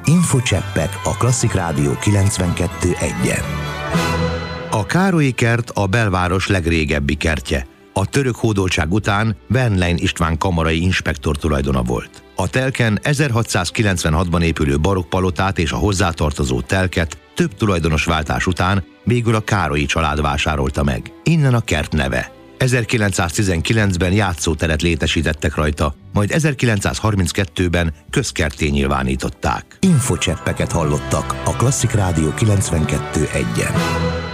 Infocseppek a Klasszik Rádió 92.1-en. A Károlyi kert a belváros legrégebbi kertje. A török hódoltság után Wernlein István kamarai inspektor tulajdona volt. A telken 1696-ban épülő barokkpalotát és a hozzátartozó telket több tulajdonosváltás után végül a Károlyi család vásárolta meg. Innen a kert neve. 1919-ben játszóteret létesítettek rajta, majd 1932-ben közkertté nyilvánították. Infocseppeket hallottak a Klasszik Rádió 92.1-en.